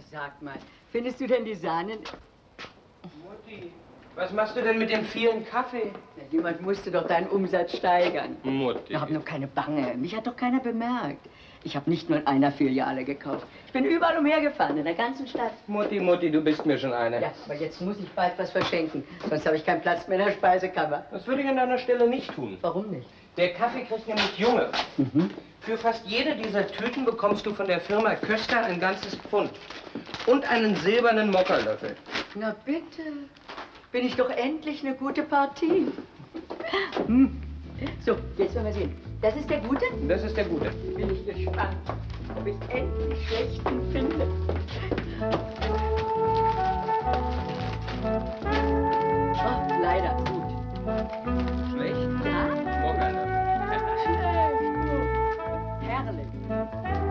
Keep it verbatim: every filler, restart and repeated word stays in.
Sag mal, findest du denn die Sahne... Mutti, was machst du denn mit dem vielen Kaffee? Na, jemand musste doch deinen Umsatz steigern. Mutti. Ich hab nur keine Bange. Mich hat doch keiner bemerkt. Ich habe nicht nur in einer Filiale gekauft. Ich bin überall umhergefahren, in der ganzen Stadt. Mutti, Mutti, du bist mir schon eine. Ja, aber jetzt muss ich bald was verschenken. Sonst habe ich keinen Platz mehr in der Speisekammer. Das würde ich an deiner Stelle nicht tun. Warum nicht? Der Kaffee kriegt nämlich Junge. Mhm. Für fast jede dieser Tüten bekommst du von der Firma Köster ein ganzes Pfund. Und einen silbernen Mokkerlöffel. Na bitte. Bin ich doch endlich eine gute Partie. Hm. So, jetzt wollen wir sehen. Das ist der Gute? Das ist der Gute. Bin ich gespannt, ob ich endlich Schlechten finde. Oh, leider gut. Schlecht?